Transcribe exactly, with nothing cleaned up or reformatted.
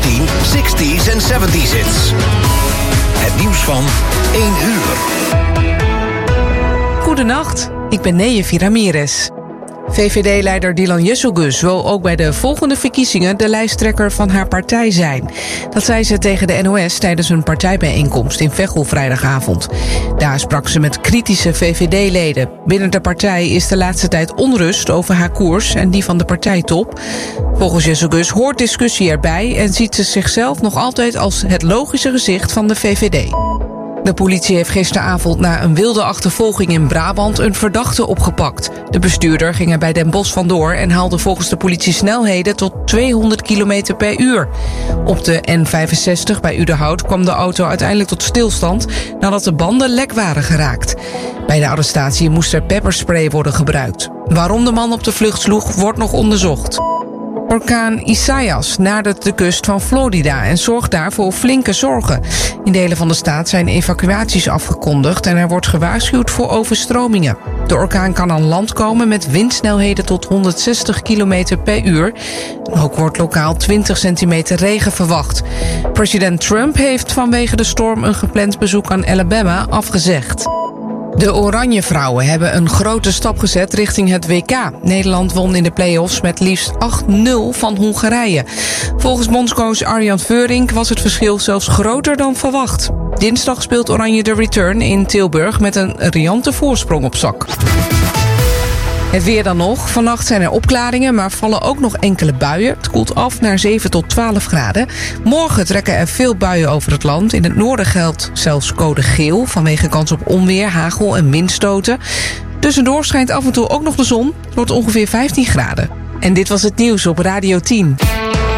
tien zestig's en zeventig's hits. Het nieuws van één uur. Goedenacht, ik ben Neejefi Ramirez. V V D-leider Dylan Jezelgus wil ook bij de volgende verkiezingen de lijsttrekker van haar partij zijn. Dat zei ze tegen de N O S tijdens een partijbijeenkomst in Veghel vrijdagavond. Daar sprak ze met kritische V V D-leden. Binnen de partij is de laatste tijd onrust over haar koers en die van de partijtop. Volgens Jezelgus hoort discussie erbij en ziet ze zichzelf nog altijd als het logische gezicht van de V V D. De politie heeft gisteravond na een wilde achtervolging in Brabant een verdachte opgepakt. De bestuurder ging er bij Den Bosch vandoor en haalde volgens de politie snelheden tot tweehonderd kilometer per uur. Op de N vijfenzestig bij Udenhout kwam de auto uiteindelijk tot stilstand nadat de banden lek waren geraakt. Bij de arrestatie moest er pepperspray worden gebruikt. Waarom de man op de vlucht sloeg, wordt nog onderzocht. Orkaan Isaias nadert de kust van Florida en zorgt daar voor flinke zorgen. In delen van de staat zijn evacuaties afgekondigd en er wordt gewaarschuwd voor overstromingen. De orkaan kan aan land komen met windsnelheden tot honderdzestig kilometer per uur. Ook wordt lokaal twintig centimeter regen verwacht. President Trump heeft vanwege de storm een gepland bezoek aan Alabama afgezegd. De Oranje Vrouwen hebben een grote stap gezet richting het W K. Nederland won in de play-offs met liefst acht nul van Hongarije. Volgens bondscoach Arjan Veurink was het verschil zelfs groter dan verwacht. Dinsdag speelt Oranje de return in Tilburg met een riante voorsprong op zak. Het weer dan nog. Vannacht zijn er opklaringen, maar vallen ook nog enkele buien. Het koelt af naar zeven tot twaalf graden. Morgen trekken er veel buien over het land. In het noorden geldt zelfs code geel vanwege kans op onweer, hagel en windstoten. Tussendoor schijnt af en toe ook nog de zon. Het wordt ongeveer vijftien graden. En dit was het nieuws op Radio tien.